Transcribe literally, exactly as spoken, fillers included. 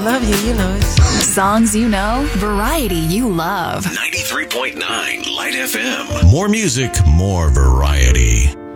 love you, you know. It's... Songs you know, variety you love. ninety-three point nine Light F M. More music, more variety.